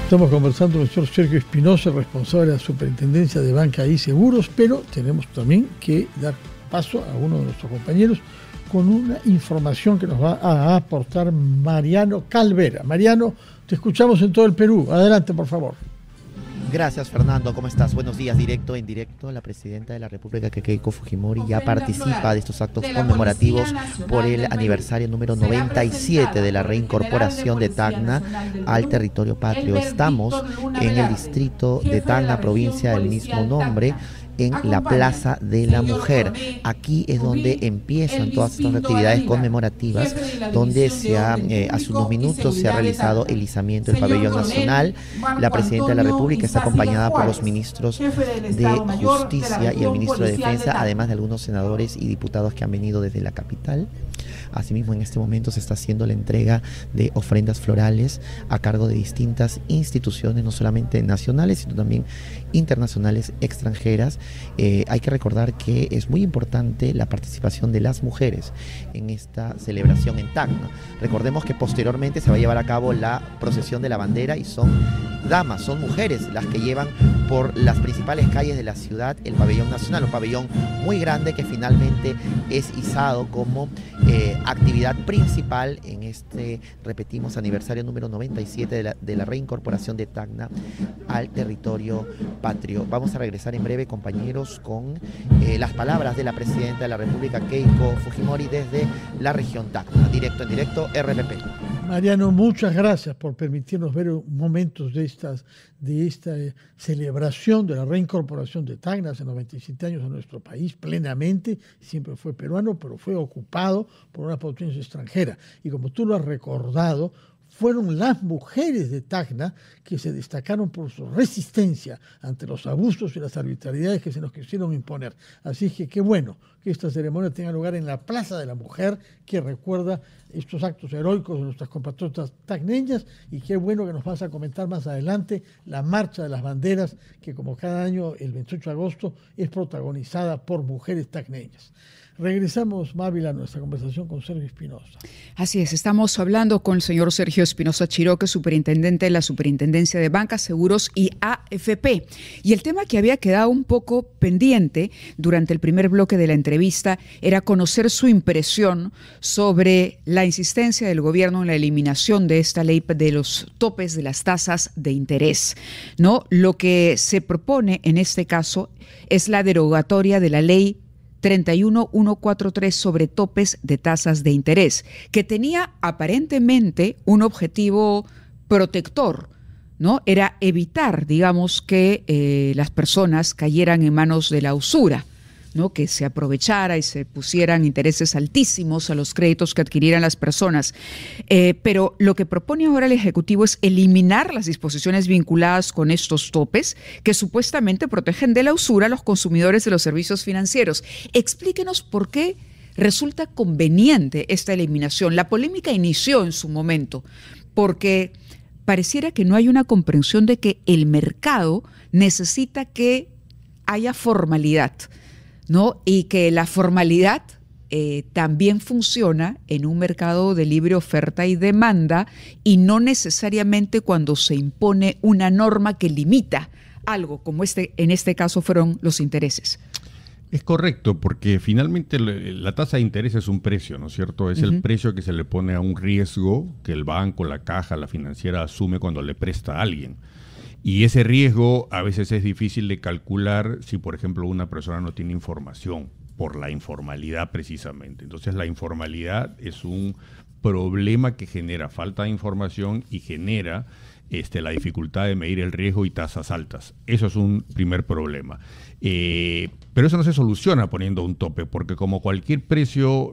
Estamos conversando con el señor Sergio Espinosa, responsable de la Superintendencia de Banca y Seguros, pero tenemos también que dar paso a uno de nuestros compañeros con una información que nos va a aportar Mariano Calvera. Mariano, te escuchamos en todo el Perú. Adelante, por favor. Gracias, Fernando. ¿Cómo estás? Buenos días. Directo en directo, la presidenta de la República, Keiko Fujimori, ya participa de estos actos conmemorativos por el aniversario número 97 de la reincorporación de Tacna al territorio patrio. Estamos en el distrito de Tacna, provincia del mismo nombre, en la Plaza de la Mujer. Aquí es donde empiezan todas estas actividades conmemorativas, donde hace unos minutos se ha realizado el izamiento del pabellón nacional. La presidenta de la República está acompañada por los ministros de Justicia y el ministro de Defensa, además de algunos senadores y diputados que han venido desde la capital. Asimismo, en este momento se está haciendo la entrega de ofrendas florales a cargo de distintas instituciones, no solamente nacionales, sino también internacionales, extranjeras. Hay que recordar que es muy importante la participación de las mujeres en esta celebración en Tacna. Recordemos que posteriormente se va a llevar a cabo la procesión de la bandera y son damas, son mujeres las que llevan por las principales calles de la ciudad el pabellón nacional, un pabellón muy grande que finalmente es izado como actividad principal en este, repetimos, aniversario número 97 de la reincorporación de Tacna al territorio patrio. Vamos a regresar en breve, compañeros, con las palabras de la presidenta de la República, Keiko Fujimori, desde la región Tacna. Directo en directo, RPP. Mariano, muchas gracias por permitirnos ver momentos de esta celebración de la reincorporación de Tacna hace 97 años a nuestro país plenamente. Siempre fue peruano, pero fue ocupado por una potencia extranjera. Y como tú lo has recordado, fueron las mujeres de Tacna que se destacaron por su resistencia ante los abusos y las arbitrariedades que se nos quisieron imponer. Así que qué bueno que esta ceremonia tenga lugar en la Plaza de la Mujer, que recuerda estos actos heroicos de nuestras compatriotas tacneñas, y qué bueno que nos vas a comentar más adelante la Marcha de las Banderas, que como cada año el 28 de agosto es protagonizada por mujeres tacneñas. Regresamos, Mávila, a nuestra conversación con Sergio Espinosa. Así es, estamos hablando con el señor Sergio Espinosa Chiroque, superintendente de la Superintendencia de Banca, Seguros y AFP. Y el tema que había quedado un poco pendiente durante el primer bloque de la entrevista era conocer su impresión sobre la insistencia del gobierno en la eliminación de esta ley de los topes de las tasas de interés, ¿no? Lo que se propone en este caso es la derogatoria de la ley 31143 sobre topes de tasas de interés, que tenía aparentemente un objetivo protector, ¿no? Era evitar, digamos, que las personas cayeran en manos de la usura, ¿no? Que se aprovechara y se pusieran intereses altísimos a los créditos que adquirieran las personas. Pero lo que propone ahora el Ejecutivo es eliminar las disposiciones vinculadas con estos topes que supuestamente protegen de la usura a los consumidores de los servicios financieros. Explíquenos por qué resulta conveniente esta eliminación. La polémica inició en su momento porque pareciera que no hay una comprensión de que el mercado necesita que haya formalidad, ¿no? Y que la formalidad también funciona en un mercado de libre oferta y demanda, y no necesariamente cuando se impone una norma que limita algo, como en este caso fueron los intereses. Es correcto, porque finalmente la tasa de interés es un precio, ¿no es cierto? Es el precio que se le pone a un riesgo que el banco, la caja, la financiera asume cuando le presta a alguien. Y ese riesgo a veces es difícil de calcular si, por ejemplo, una persona no tiene información, por la informalidad precisamente. Entonces la informalidad es un problema que genera falta de información y genera la dificultad de medir el riesgo y tasas altas. Eso es un primer problema. Pero eso no se soluciona poniendo un tope, porque como cualquier precio,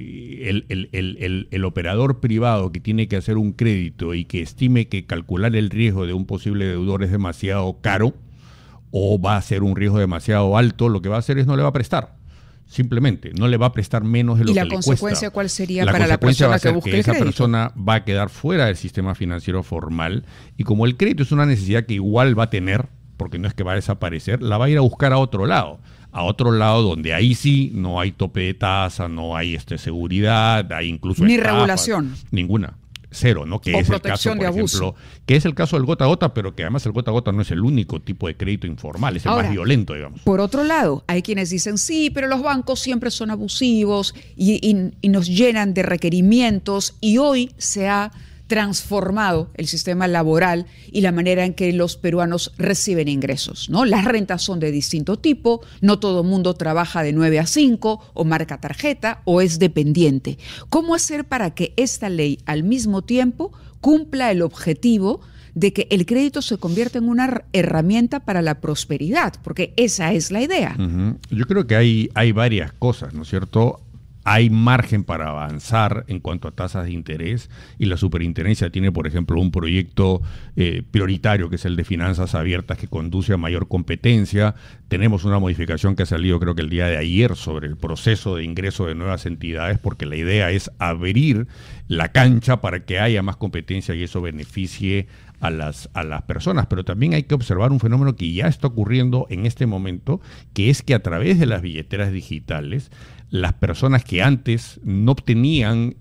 el operador privado que tiene que hacer un crédito y que estime que calcular el riesgo de un posible deudor es demasiado caro o va a ser un riesgo demasiado alto, lo que va a hacer es no le va a prestar. Simplemente, no le va a prestar menos de lo que le cuesta. ¿Y la consecuencia cuál sería para la persona que busque el crédito? Esa persona va a quedar fuera del sistema financiero formal, y como el crédito es una necesidad que igual va a tener, porque no es que va a desaparecer, la va a ir a buscar a otro lado donde ahí sí no hay tope de tasa, no hay seguridad, hay incluso ni estafas, regulación. Ninguna. cero, ¿no? Que o es el caso, protección por de abuso. ejemplo, que es el caso del gota a gota, pero que además el gota a gota no es el único tipo de crédito informal, es el Ahora, más violento, digamos. Por otro lado, hay quienes dicen, sí, pero los bancos siempre son abusivos y nos llenan de requerimientos, y hoy se ha transformado el sistema laboral y la manera en que los peruanos reciben ingresos, ¿no? Las rentas son de distinto tipo, no todo mundo trabaja de 9 a 5 o marca tarjeta o es dependiente. ¿Cómo hacer para que esta ley al mismo tiempo cumpla el objetivo de que el crédito se convierta en una herramienta para la prosperidad? Porque esa es la idea. Yo creo que hay varias cosas, ¿no es cierto? Hay margen para avanzar en cuanto a tasas de interés, y la superintendencia tiene, por ejemplo, un proyecto prioritario que es el de finanzas abiertas, que conduce a mayor competencia. Tenemos una modificación que ha salido, creo que el día de ayer, sobre el proceso de ingreso de nuevas entidades, porque la idea es abrir la cancha para que haya más competencia y eso beneficie a las personas. Pero también hay que observar un fenómeno que ya está ocurriendo en este momento, que es que a través de las billeteras digitales, las personas que antes no obtenían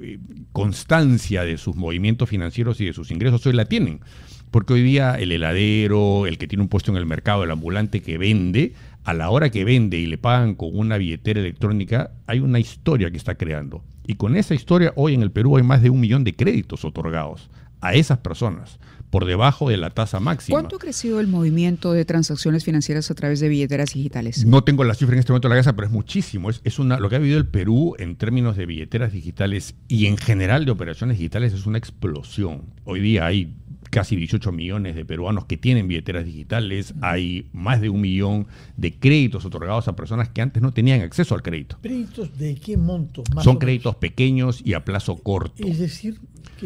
constancia de sus movimientos financieros y de sus ingresos, hoy la tienen. Porque hoy día el heladero, el que tiene un puesto en el mercado, el ambulante que vende, a la hora que vende y le pagan con una billetera electrónica, hay una historia que está creando. Y con esa historia, hoy en el Perú hay más de 1 millón de créditos otorgados a esas personas, por debajo de la tasa máxima. ¿Cuánto ha crecido el movimiento de transacciones financieras a través de billeteras digitales? No tengo la cifra en este momento en la cabeza, pero es muchísimo. Lo que ha vivido el Perú en términos de billeteras digitales y en general de operaciones digitales es una explosión. Hoy día hay casi 18 millones de peruanos que tienen billeteras digitales, hay más de 1 millón de créditos otorgados a personas que antes no tenían acceso al crédito. ¿Créditos de qué monto? Son créditos pequeños y a plazo corto. Es decir,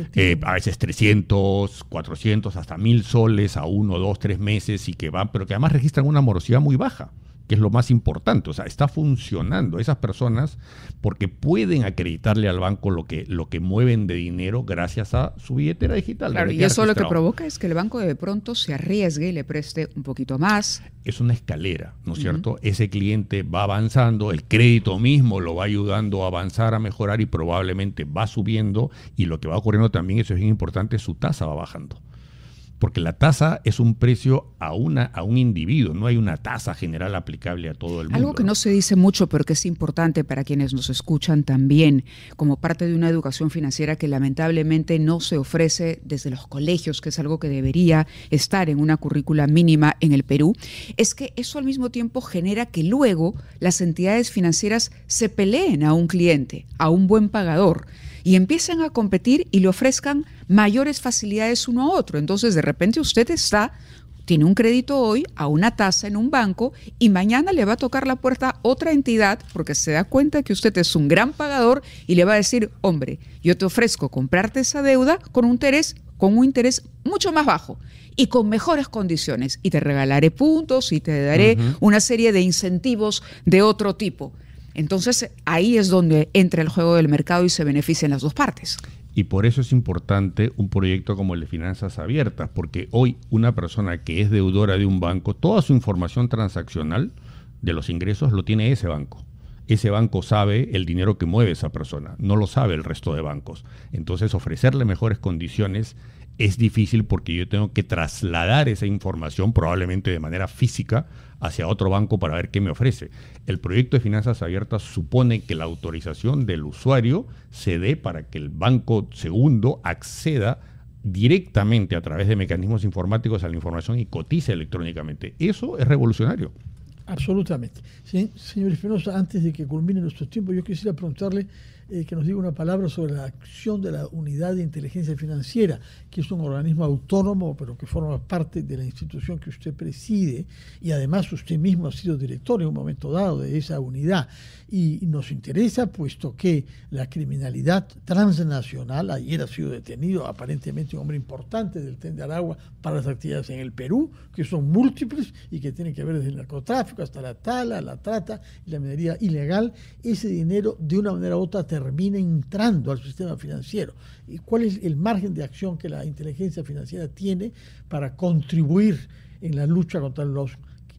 a veces 300, 400, hasta 1.000 soles a 1, 2, 3 meses, y que van, pero que además registran una morosidad muy baja, que es lo más importante. O sea, está funcionando esas personas porque pueden acreditarle al banco lo que mueven de dinero gracias a su billetera digital. Claro, y eso lo que provoca es que el banco de pronto se arriesgue y le preste un poquito más. Es una escalera, ¿no es cierto? Ese cliente va avanzando, el crédito mismo lo va ayudando a avanzar, a mejorar, y probablemente va subiendo, y lo que va ocurriendo también, eso es bien importante, su tasa va bajando. Porque la tasa es un precio a un individuo, no hay una tasa general aplicable a todo el mundo. Algo que no se dice mucho, pero que es importante para quienes nos escuchan también, como parte de una educación financiera que lamentablemente no se ofrece desde los colegios, que es algo que debería estar en una currícula mínima en el Perú, es que eso al mismo tiempo genera que luego las entidades financieras se peleen a un cliente, a un buen pagador, y empiecen a competir y le ofrezcan mayores facilidades uno a otro. Entonces, de repente usted tiene un crédito hoy a una tasa en un banco y mañana le va a tocar la puerta otra entidad porque se da cuenta que usted es un gran pagador y le va a decir, hombre, yo te ofrezco comprarte esa deuda con un interés mucho más bajo y con mejores condiciones, y te regalaré puntos y te daré una serie de incentivos de otro tipo. Entonces, ahí es donde entra el juego del mercado y se benefician las dos partes. Y por eso es importante un proyecto como el de finanzas abiertas, porque hoy una persona que es deudora de un banco, toda su información transaccional de los ingresos lo tiene ese banco. Ese banco sabe el dinero que mueve esa persona, no lo sabe el resto de bancos. Entonces, ofrecerle mejores condiciones es difícil porque yo tengo que trasladar esa información, probablemente de manera física, hacia otro banco para ver qué me ofrece. El proyecto de finanzas abiertas supone que la autorización del usuario se dé para que el banco segundo acceda directamente a través de mecanismos informáticos a la información y cotice electrónicamente. Eso es revolucionario. Absolutamente. Sí, señor Espinosa, antes de que culmine nuestro tiempo, yo quisiera preguntarle que nos diga una palabra sobre la acción de la Unidad de Inteligencia Financiera, que es un organismo autónomo, pero que forma parte de la institución que usted preside, y además usted mismo ha sido director en un momento dado de esa unidad. Y nos interesa, puesto que la criminalidad transnacional, ayer ha sido detenido aparentemente un hombre importante del Tren de Aragua para las actividades en el Perú, que son múltiples y que tienen que ver desde el narcotráfico hasta la tala, la trata y la minería ilegal. Ese dinero, de una manera u otra, termina entrando al sistema financiero. ¿Y cuál es el margen de acción que la inteligencia financiera tiene para contribuir en la lucha contra los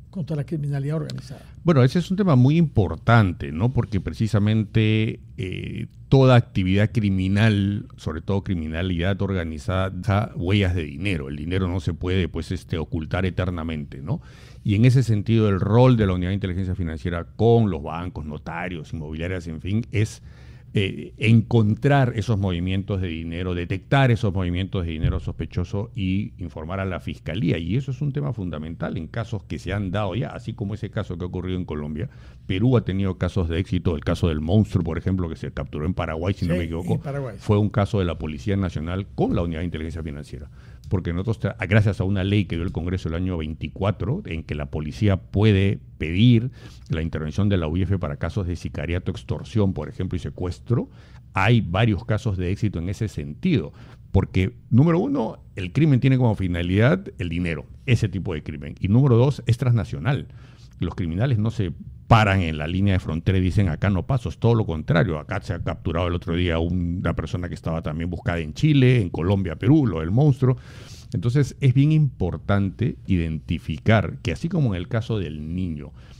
contra la criminalidad organizada. Bueno, ese es un tema muy importante, ¿no? Porque precisamente toda actividad criminal, sobre todo criminalidad organizada, da huellas de dinero. El dinero no se puede, pues, ocultar eternamente, ¿no? Y en ese sentido, el rol de la Unidad de Inteligencia Financiera con los bancos, notarios, inmobiliarias, en fin, es encontrar esos movimientos de dinero, detectar esos movimientos de dinero sospechoso y informar a la Fiscalía. Y eso es un tema fundamental en casos que se han dado ya, así como ese caso que ha ocurrido en Colombia. Perú ha tenido casos de éxito, el caso del monstruo, por ejemplo, que se capturó en Paraguay, si no me equivoco, fue un caso de la Policía Nacional con la Unidad de Inteligencia Financiera. Porque nosotros, gracias a una ley que dio el Congreso el año 24, en que la policía puede pedir la intervención de la UIF para casos de sicariato, extorsión, por ejemplo, y secuestro, hay varios casos de éxito en ese sentido. Porque, número uno, el crimen tiene como finalidad el dinero, ese tipo de crimen. Y número dos, es transnacional. Los criminales no se paran en la línea de frontera y dicen acá no paso, es todo lo contrario. Acá se ha capturado el otro día una persona que estaba también buscada en Chile, en Colombia, Perú, lo del monstruo. Entonces es bien importante identificar que así como en el caso del niño,